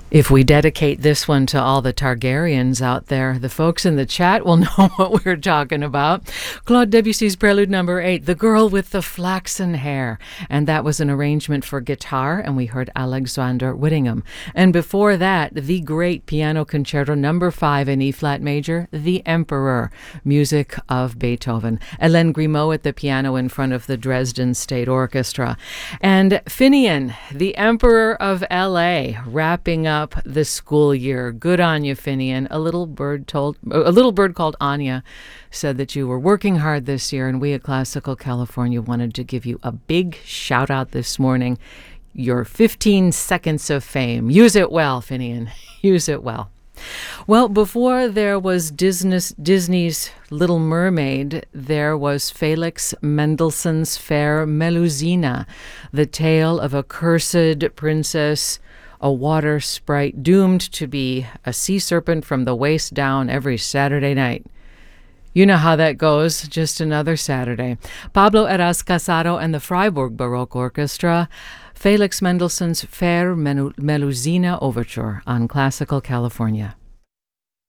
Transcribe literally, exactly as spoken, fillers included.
If we dedicate this one to all the Targaryens out there, the folks in the chat will know what we're talking about. Claude Debussy's Prelude number eight, The Girl with the Flaxen Hair. And that was an arrangement for guitar, and we heard Alexander Whittingham. And before that, the great Piano Concerto number five in E-flat major, The Emperor, music of Beethoven. Hélène Grimaud at the piano in front of the Dresden State Orchestra. And Finian, the Emperor of L A, wrapping up the school year. Good on you, Finian. A little bird told a little bird called Anya said that you were working hard this year, and we at Classical California wanted to give you a big shout out this morning. Your fifteen seconds of fame. Use it well, Finian. Use it well. Well, before there was Disney's, Disney's Little Mermaid, there was Felix Mendelssohn's Fair Melusina, the tale of a cursed princess, a water sprite doomed to be a sea serpent from the waist down every Saturday night. You know how that goes, just another Saturday. Pablo Eras Casado and the Freiburg Baroque Orchestra, Felix Mendelssohn's Fair Melusina Overture on Classical California.